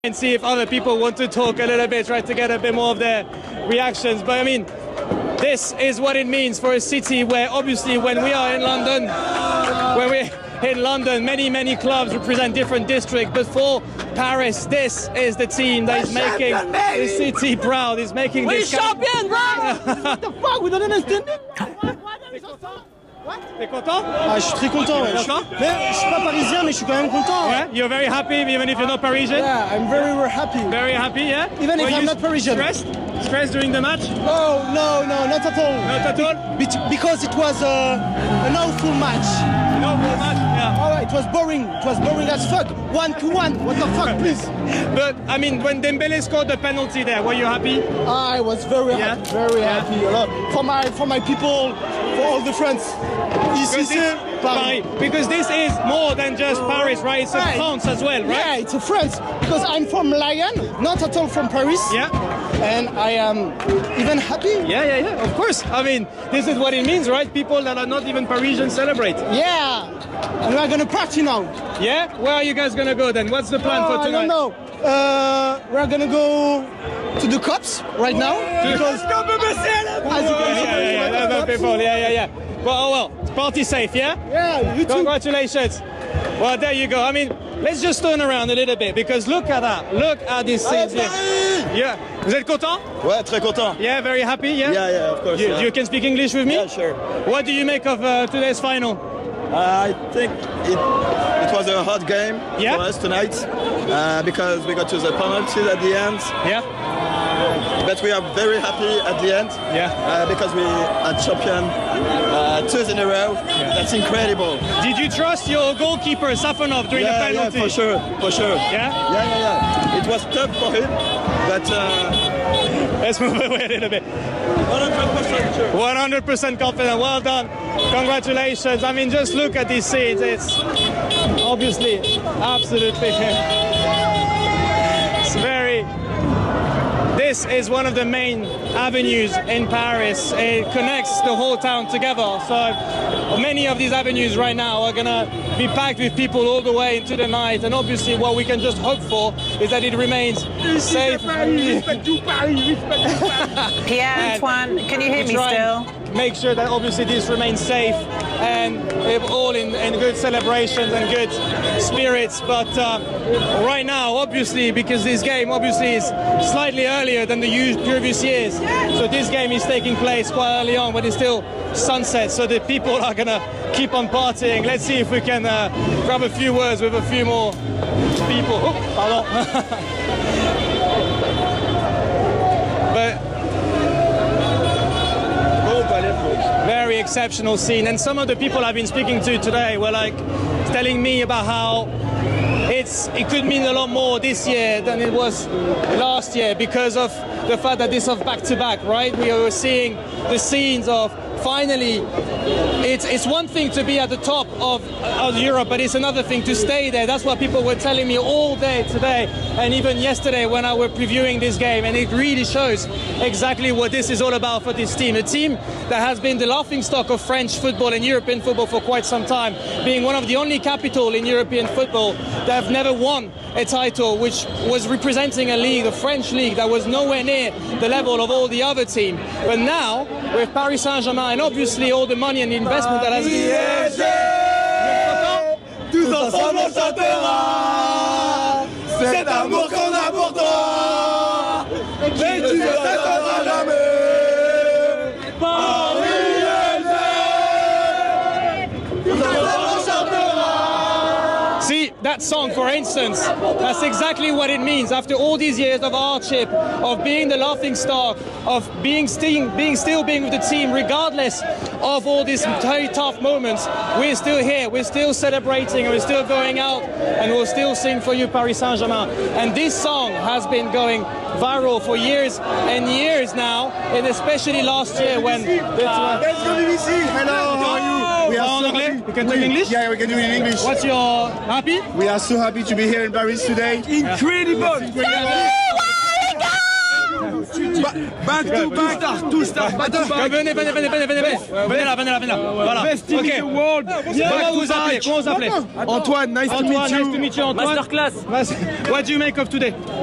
and see if other people want to talk a little bit, try to get a bit more of their reactions. But I mean, this is what it means for a city where obviously when we are in London, many clubs represent different districts, but for Paris, this is the team that is making the city proud, is making this... champion, bro! What the fuck, we don't understand it? T'es content? Ah, je suis très content. Ouais. Mais je suis pas parisien, mais je suis quand même content. Yeah, you're very happy even if you're not Parisian? Yeah, I'm very happy. Very happy, yeah? Even if I'm not Parisian. Stressed during the match? No, not at all. Not at all? Because it was an awful match. An awful match, yeah. Oh, it was boring. It was boring as fuck. 1-1. What the fuck, please? But, I mean, when Dembélé scored the penalty there, were you happy? I was very happy. Very happy. For my people, for all the friends. Paris. Because this is more than just Paris, right? It's France as well, right? Yeah, it's a France. Because I'm from Lyon, not at all from Paris. Yeah. And I am even happy. Yeah, of course. I mean, this is what it means, right? People that are not even Parisian celebrate. Yeah. And we're gonna party now. Yeah? Where are you guys gonna go then? What's the plan for tonight? I don't know. We're gonna go to the cops right now. Because yeah. Well, party safe, yeah? Yeah, you too. Congratulations. Well, there you go. I mean, let's just turn around a little bit because look at that. Look at this scene here. Yeah. Vous êtes content? Ouais, très content. Yeah, very happy, yeah? Yeah, of course. You can speak English with me? Yeah, sure. What do you make of today's final? I think it was a hard game for us tonight because we got to the penalties at the end. Yeah. But we are very happy at the end because we are champion 2 in a row. Yeah. That's incredible. Did you trust your goalkeeper Safonov during the penalty? Yeah, for sure. Yeah? Yeah. It was tough for him, but... Let's move away a little bit. 100% sure. 100% confident. Well done. Congratulations. I mean, just look at these scenes. It's obviously absolutely... It's very... This is one of the main avenues in Paris. It connects the whole town together. So many of these avenues right now are gonna be packed with people all the way into the night. And obviously what we can just hope for is that it remains safe. Pierre-Antoine, can you hear me still? Make sure that obviously this remains safe and all in good celebrations and good spirits. But right now, obviously, because this game obviously is slightly earlier than the previous years, so this game is taking place quite early on, but it's still sunset, so the people are gonna keep on partying. Let's see if we can grab a few words with a few more people. Oh, pardon. But very exceptional scene, and some of the people I've been speaking to today were like telling me about how it could mean a lot more this year than it was last year because of the fact that this is back-to-back, right? We are seeing the scenes of finally, it's one thing to be at the top of Europe, but it's another thing to stay there. That's what people were telling me all day today and even yesterday when I was previewing this game, and it really shows exactly what this is all about for this team. A team that has been the laughingstock of French football and European football for quite some time, being one of the only capital in European football that have never won a title, which was representing a league, the French league, that was nowhere near the level of all the other teams. But now, with Paris Saint-Germain and obviously all the money and the investment that has been... Tous ensemble on chantera cet amour qu'on a pour toi, mais tu ne t'attendras jamais. See, that song, for instance, that's exactly what it means. After all these years of hardship, of being the laughingstock, of being still with the team, regardless of all these very tough moments, we're still here, we're still celebrating, and we're still going out, and we'll still sing for you, Paris Saint-Germain. And this song has been going viral for years and years now, and especially last year when... Let's go BBC! Hello, how are you? We are so happy. You can talk English? Yeah, we can do it in English. What's your... Happy? We are so happy to be here in Paris today. Incredible! Back to back. Two stars. Venez là. Voilà. Best team in the world. Comment vous appelez? Antoine, nice to meet you. Antoine. Masterclass. What do you make of today?